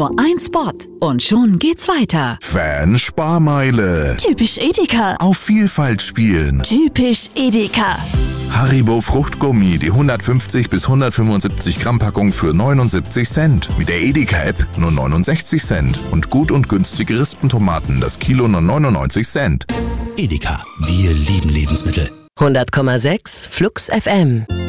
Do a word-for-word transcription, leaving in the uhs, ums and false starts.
Nur ein Spot und schon geht's weiter. Fan-Sparmeile. Typisch Edeka. Auf Vielfalt spielen. Typisch Edeka. Haribo Fruchtgummi, die hundertfünfzig bis hundertfünfundsiebzig Gramm Packung für neunundsiebzig Cent. Mit der Edeka-App nur neunundsechzig Cent. Und gut und günstige Rispentomaten, das Kilo nur neunundneunzig Cent. Edeka, wir lieben Lebensmittel. hundert Komma sechs Flux F M.